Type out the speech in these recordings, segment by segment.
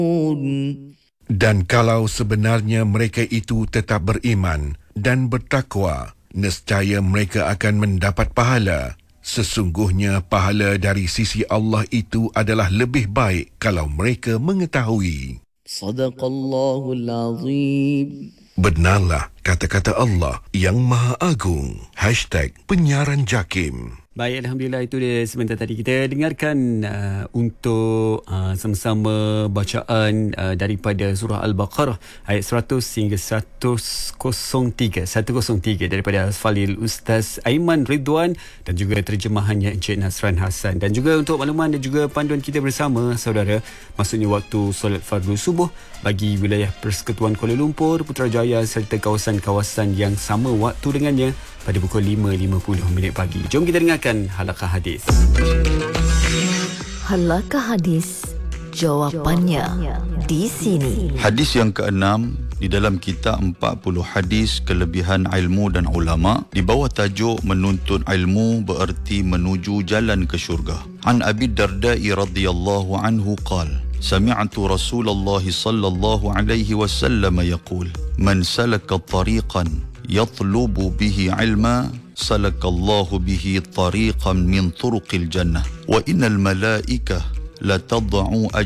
Dan kalau sebenarnya mereka itu tetap beriman dan bertakwa, nescaya mereka akan mendapat pahala. Sesungguhnya pahala dari sisi Allah itu adalah lebih baik kalau mereka mengetahui. Sadaqallahul Azim. Benarlah kata-kata Allah yang Maha Agung. #penyiaran JAKIM. Baik, Alhamdulillah, itu dia sebentar tadi kita dengarkan untuk sama-sama bacaan daripada surah Al-Baqarah ayat 100 hingga 103 daripada Al-Falil Ustaz Aiman Ridwan dan juga terjemahannya Encik Nasran Hassan. Dan juga untuk makluman dan juga panduan kita bersama saudara, maksudnya waktu solat fardu subuh bagi wilayah Persekutuan Kuala Lumpur, Putrajaya serta kawasan-kawasan yang sama waktu dengannya pada pukul 5.50 pagi. Jom kita dengarkan halaqah hadis. Halaqah hadis, jawapannya di sini. Hadis yang ke-6 di dalam kitab 40 hadis kelebihan ilmu dan ulama di bawah tajuk menuntut ilmu bererti menuju jalan ke syurga. An Abi Darda'i radhiyallahu anhu qala سمعت رسول الله صلى الله عليه وسلم يقول من سلك طريقا يطلب به علما سلك الله به طريقا من طرق الجنة وإن الملائكة لتضع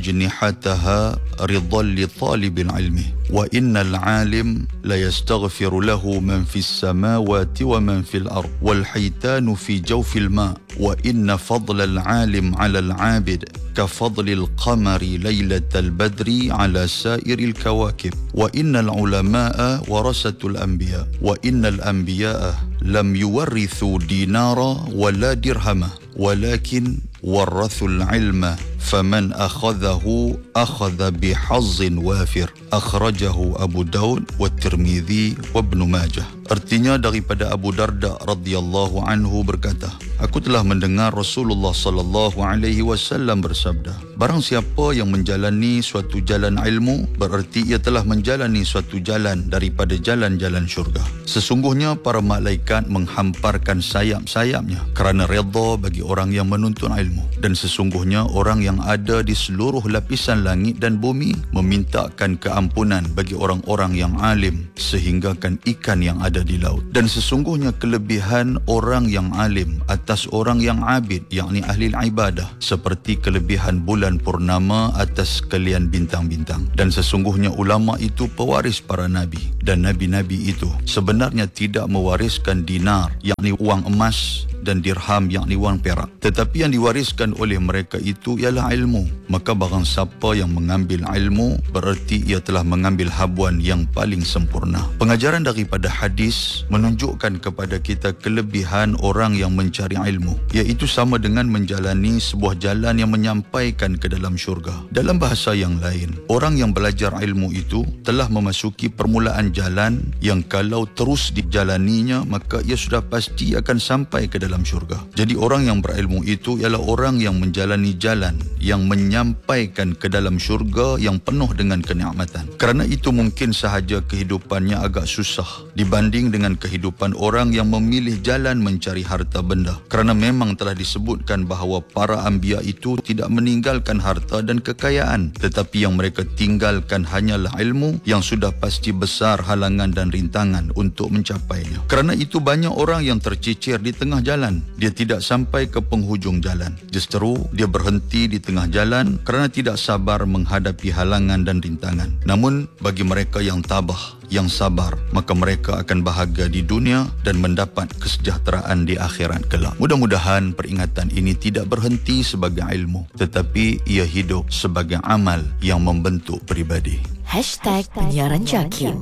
أجنحتها رضا لطالب العلم وإن العالم ليستغفر له من في السماوات ومن في الأرض والحيتان في جوف الماء وإن فضل العالم على العابد كفضل القمر ليلة البدر على سائر الكواكب وإن العلماء ورثة الأنبياء وإن الأنبياء لم يورثوا دينارا ولا درهما ولكن ورثوا العلم فمن أخذه أخذ بحظ وافر أخرجه أبو داود والترمذي وابن ماجه. Artinya daripada Abu Darda radhiyallahu anhu berkata, aku telah mendengar Rasulullah sallallahu alaihi wasallam bersabda, barang siapa yang menjalani suatu jalan ilmu bererti ia telah menjalani suatu jalan daripada jalan-jalan syurga. Sesungguhnya para malaikat menghamparkan sayap-sayapnya kerana redha bagi orang yang menuntut ilmu, dan sesungguhnya orang yang ada di seluruh lapisan langit dan bumi memintakan keampunan bagi orang-orang yang alim sehinggakan ikan yang ada di laut. Dan sesungguhnya kelebihan orang yang alim atas orang yang abid, yakni ahli ibadah, seperti kelebihan bulan purnama atas sekalian bintang-bintang. Dan sesungguhnya ulama itu pewaris para nabi, dan nabi-nabi itu sebenarnya tidak mewariskan dinar, yakni uang emas, dan dirham, yakni wang perak, tetapi yang diwariskan oleh mereka itu ialah ilmu. Maka barang siapa yang mengambil ilmu bererti ia telah mengambil habuan yang paling sempurna. Pengajaran daripada hadis menunjukkan kepada kita kelebihan orang yang mencari ilmu, iaitu sama dengan menjalani sebuah jalan yang menyampaikan ke dalam syurga. Dalam bahasa yang lain, orang yang belajar ilmu itu telah memasuki permulaan jalan yang kalau terus dijalaninya maka ia sudah pasti akan sampai ke dalam syurga. Jadi orang yang berilmu itu ialah orang yang menjalani jalan yang menyampaikan ke dalam syurga yang penuh dengan kenikmatan. Kerana itu mungkin sahaja kehidupannya agak susah dibanding dengan kehidupan orang yang memilih jalan mencari harta benda. Kerana memang telah disebutkan bahawa para anbiya itu tidak meninggalkan harta dan kekayaan, tetapi yang mereka tinggalkan hanyalah ilmu yang sudah pasti besar halangan dan rintangan untuk mencapainya. Kerana itu banyak orang yang tercicir di tengah jalan. Dia tidak sampai ke penghujung jalan. Justru dia berhenti di tengah jalan kerana tidak sabar menghadapi halangan dan rintangan. Namun bagi mereka yang tabah, yang sabar, maka mereka akan bahagia di dunia dan mendapat kesejahteraan di akhirat kelak. Mudah-mudahan peringatan ini tidak berhenti sebagai ilmu, tetapi ia hidup sebagai amal yang membentuk peribadi. #penyiaran JAKIM.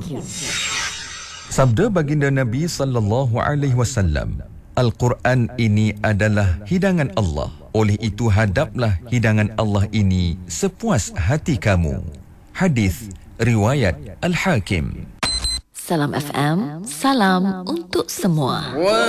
Sabda baginda Nabi sallallahu alaihi wasallam, Al-Quran ini adalah hidangan Allah. Oleh itu hadaplah hidangan Allah ini sepuas hati kamu. Hadis riwayat Al-Hakim. Salam FM, salam untuk semua.